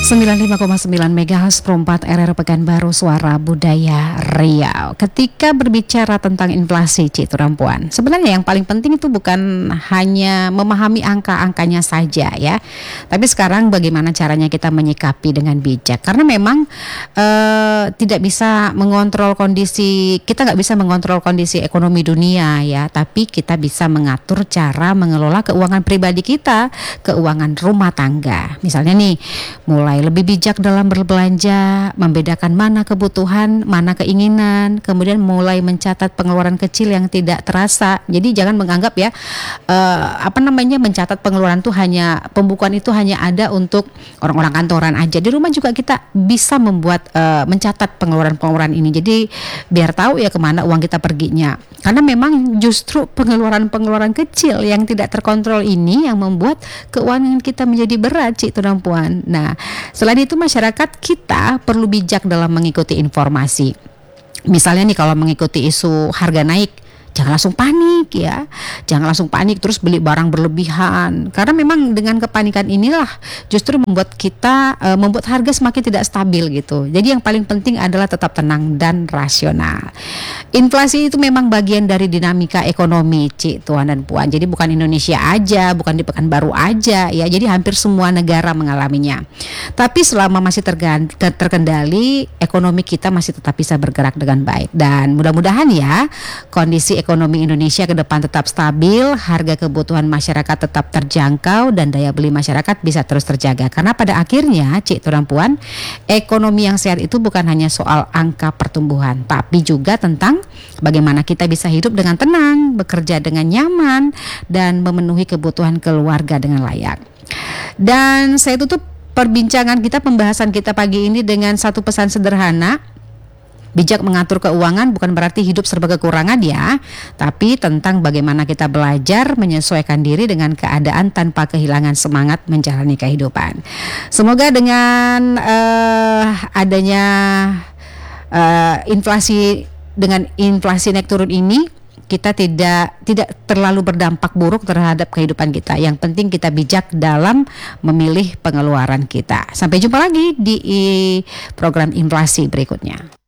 95,9 MHz Pro 4 RR Pekanbaru Suara Budaya Riau. Ketika berbicara tentang inflasi, Cik Turampuan, sebenarnya yang paling penting itu bukan hanya memahami angka-angkanya saja ya, tapi sekarang bagaimana caranya kita menyikapi dengan bijak. Karena memang tidak bisa mengontrol kondisi, kita nggak bisa mengontrol kondisi ekonomi dunia ya, tapi kita bisa mengatur cara mengelola keuangan pribadi kita, keuangan rumah tangga. Misalnya nih, mulai lebih bijak dalam berbelanja, membedakan mana kebutuhan, mana keinginan, kemudian mulai mencatat pengeluaran kecil yang tidak terasa. Jadi jangan menganggap ya mencatat pengeluaran itu hanya, pembukuan itu hanya ada untuk orang-orang kantoran aja. Di rumah juga kita bisa membuat mencatat pengeluaran-pengeluaran ini. Jadi biar tahu ya kemana uang kita perginya. Karena memang justru pengeluaran-pengeluaran kecil yang tidak terkontrol ini yang membuat keuangan kita menjadi berat, Cik Turampuan. Nah, selain itu masyarakat kita perlu bijak dalam mengikuti informasi. Misalnya nih, kalau mengikuti isu harga naik, jangan langsung panik ya. Jangan langsung panik terus beli barang berlebihan. Karena memang dengan kepanikan inilah justru membuat kita membuat harga semakin tidak stabil gitu. Jadi yang paling penting adalah tetap tenang dan rasional. Inflasi itu memang bagian dari dinamika ekonomi, Cik, Tuan dan Puan. Jadi bukan Indonesia aja, bukan di Pekanbaru aja ya. Jadi hampir semua negara mengalaminya. Tapi selama masih terkendali, ekonomi kita masih tetap bisa bergerak dengan baik. Dan mudah-mudahan ya kondisi ekonomi Indonesia ke depan tetap stabil, harga kebutuhan masyarakat tetap terjangkau, dan daya beli masyarakat bisa terus terjaga. Karena pada akhirnya, Cik Turampuan, ekonomi yang sehat itu bukan hanya soal angka pertumbuhan, tapi juga tentang bagaimana kita bisa hidup dengan tenang, bekerja dengan nyaman, dan memenuhi kebutuhan keluarga dengan layak. Dan saya tutup perbincangan kita, pembahasan kita pagi ini dengan satu pesan sederhana. Bijak mengatur keuangan bukan berarti hidup serba kekurangan ya, tapi tentang bagaimana kita belajar menyesuaikan diri dengan keadaan tanpa kehilangan semangat menjalani kehidupan. Semoga dengan adanya inflasi naik turun ini, kita tidak terlalu berdampak buruk terhadap kehidupan kita. Yang penting kita bijak dalam memilih pengeluaran kita. Sampai jumpa lagi di program inflasi berikutnya.